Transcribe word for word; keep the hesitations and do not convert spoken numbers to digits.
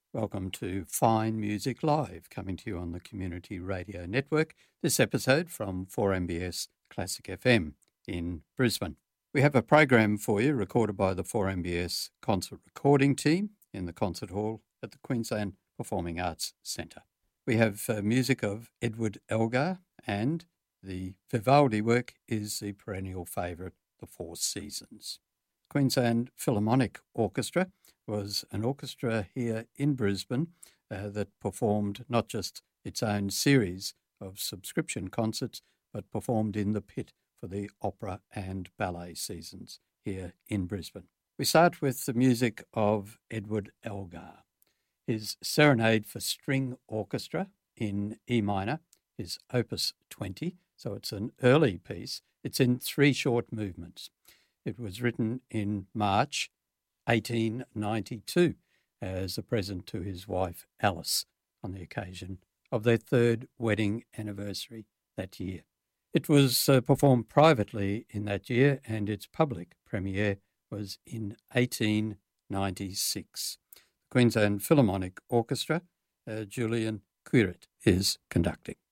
Welcome to Fine Music Live, coming to you on the Community Radio Network. This episode from four M B S Classic F M in Brisbane. We have a program for you recorded by the four M B S concert recording team in the concert hall at the Queensland Performing Arts Centre. We have uh, music of Edward Elgar, and the Vivaldi work is the perennial favourite, The Four Seasons. Queensland Philharmonic Orchestra was an orchestra here in Brisbane uh, that performed not just its own series of subscription concerts, but performed in the pit for the opera and ballet seasons here in Brisbane. We start with the music of Edward Elgar. His Serenade for String Orchestra in E minor, his Opus twenty, so it's an early piece. It's in three short movements. It was written in March eighteen ninety-two as a present to his wife Alice on the occasion of their third wedding anniversary that year. It was uh, performed privately in that year, and its public premiere was in eighteen ninety-six. The Queensland Philharmonic Orchestra, uh, Julian Quirit is conducting.